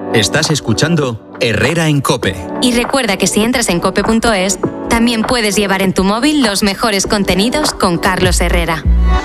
Estás escuchando Herrera en COPE. Y recuerda que si entras en cope.es, también puedes llevar en tu móvil los mejores contenidos con Carlos Herrera.